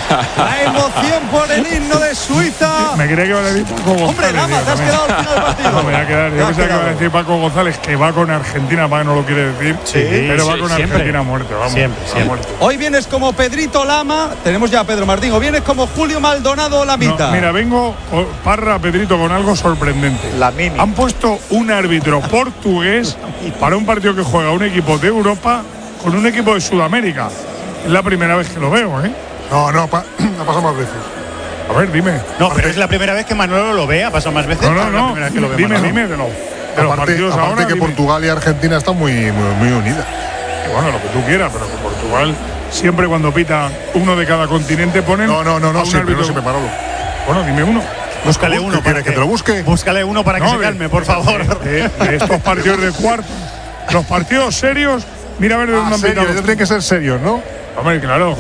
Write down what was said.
La emoción por el himno de Suiza. Me creía que iba a decir Paco González. Hombre, Lama, te has quedado al final del partido. No, me voy a quedar. Yo pensaba que iba a decir Paco González, que va con Argentina, para que no lo quiere decir. Sí, pero va con siempre. Argentina a muerte, vamos. Siempre. Hoy vienes como Pedrito Lama. Tenemos ya a Pedro Martín. O vienes como Julio Maldonado Lamita. No, mira, vengo, Parra, Pedrito, con algo sorprendente. La mini. Han puesto un árbitro portugués para un partido que juega un equipo de Europa con un equipo de Sudamérica. Es la primera vez que lo veo, ¿eh? No, ha pasado más veces. A ver, dime. No, pero es la primera vez que Manolo lo ve. Ha pasado más veces. No. Es la primera vez que lo ve Dime Manolo. de los partidos Aparte ahora. que dime. Portugal y Argentina están muy unidas. Que bueno, lo que tú quieras, pero que Portugal siempre cuando pita uno de cada continente ponen. No, a un siempre, árbitro. no siempre, Manolo. Bueno, dime uno. Búscale uno. ¿Quieres que te lo busque? Búscale uno para que se calme, por favor. De estos partidos de cuarto. Los partidos serios, mira a ver de dónde han Serio, pitado. tienen que ser serios, ¿no? Hombre, claro.